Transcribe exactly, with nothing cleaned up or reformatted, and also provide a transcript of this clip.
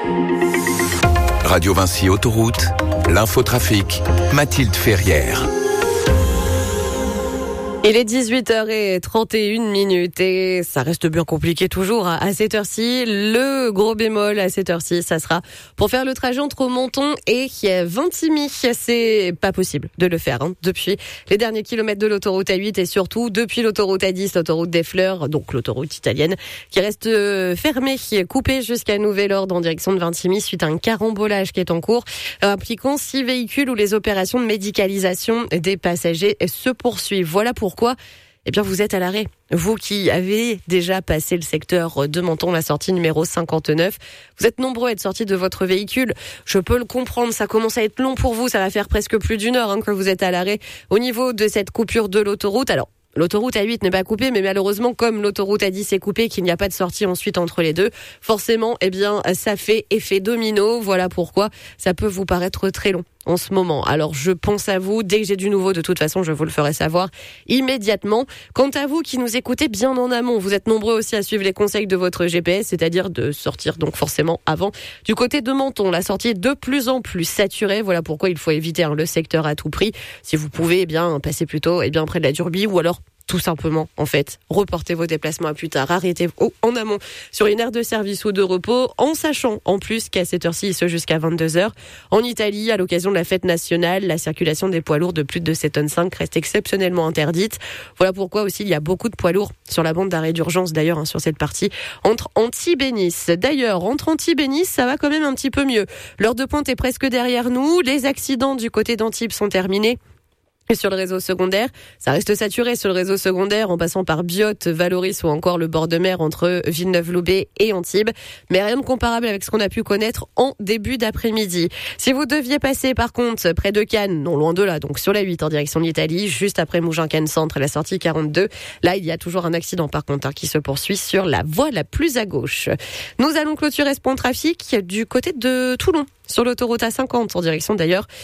Radio Vinci Autoroute, l'infotrafic, Mathilde Ferrière. Il est dix-huit heures trente et une minutes et ça reste bien compliqué toujours à cette heure-ci. Le gros bémol à cette heure-ci, ça sera pour faire le trajet entre Menton et Vintimille. C'est pas possible de le faire hein, depuis les derniers kilomètres de l'autoroute A huit et surtout depuis l'autoroute A dix, l'autoroute des Fleurs, donc l'autoroute italienne, qui reste fermée, coupée jusqu'à nouvel ordre en direction de Vintimille suite à un carambolage qui est en cours, impliquant six véhicules où les opérations de médicalisation des passagers se poursuivent. Voilà pour Pourquoi ? Eh bien, vous êtes à l'arrêt. Vous qui avez déjà passé le secteur de Menton, la sortie numéro cinquante-neuf, vous êtes nombreux à être sortis de votre véhicule. Je peux le comprendre, ça commence à être long pour vous. Ça va faire presque plus d'une heure hein, que vous êtes à l'arrêt au niveau de cette coupure de l'autoroute. Alors, l'autoroute A huit n'est pas coupée, mais malheureusement, comme l'autoroute A dix est coupée, qu'il n'y a pas de sortie ensuite entre les deux, forcément, eh bien, ça fait effet domino. Voilà pourquoi ça peut vous paraître très long en ce moment. Alors, je pense à vous. Dès que j'ai du nouveau, de toute façon, je vous le ferai savoir immédiatement. Quant à vous qui nous écoutez bien en amont, vous êtes nombreux aussi à suivre les conseils de votre G P S, c'est-à-dire de sortir donc forcément avant. Du côté de Menton, la sortie est de plus en plus saturée. Voilà pourquoi il faut éviter hein, le secteur à tout prix. Si vous pouvez, eh bien, passer plutôt eh bien, près de la Durbie ou alors tout simplement, en fait, reportez vos déplacements à plus tard, arrêtez en amont sur une aire de service ou de repos, en sachant en plus qu'à cette heure-ci, il se jusqu'à vingt-deux heures. En Italie, à l'occasion de la fête nationale, la circulation des poids lourds de plus de sept tonnes cinq reste exceptionnellement interdite. Voilà pourquoi aussi il y a beaucoup de poids lourds sur la bande d'arrêt d'urgence, d'ailleurs, hein, sur cette partie, entre Antibes et Nice. D'ailleurs, entre Antibes et Nice, ça va quand même un petit peu mieux. L'heure de pointe est presque derrière nous, les accidents du côté d'Antibes sont terminés. Et sur le réseau secondaire, ça reste saturé sur le réseau secondaire en passant par Biot, Valoris ou encore le bord de mer entre Villeneuve-Loubet et Antibes. Mais rien de comparable avec ce qu'on a pu connaître en début d'après-midi. Si vous deviez passer par contre près de Cannes, non loin de là, donc sur la huit en direction de l'Italie, juste après Mougins-Cannes Centre et la sortie quarante-deux, là il y a toujours un accident par contre hein, qui se poursuit sur la voie la plus à gauche. Nous allons clôturer ce point de trafic du côté de Toulon, sur l'autoroute A cinquante en direction d'ailleurs